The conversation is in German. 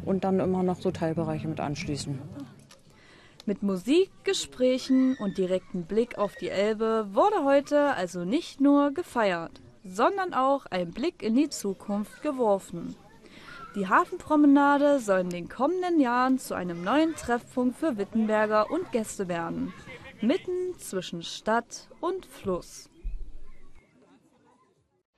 und dann immer noch so Teilbereiche mit anschließen. Mit Musik, Gesprächen und direktem Blick auf die Elbe wurde heute also nicht nur gefeiert, sondern auch ein Blick in die Zukunft geworfen. Die Hafenpromenade soll in den kommenden Jahren zu einem neuen Treffpunkt für Wittenberger und Gäste werden, mitten zwischen Stadt und Fluss.